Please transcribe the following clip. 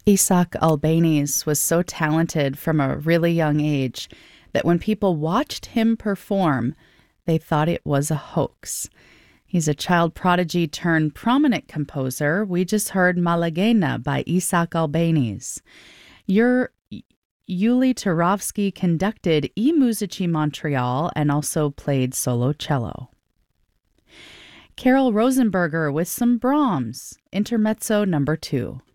Isaac Albéniz was so talented from a really young age that when people watched him perform, they thought it was a hoax. He's a child prodigy turned prominent composer. We just heard Malaguena by Isaac Albéniz. Yuli Turovsky conducted I Musici Montreal and also played solo cello. Carol Rosenberger with some Brahms, Intermezzo number 2.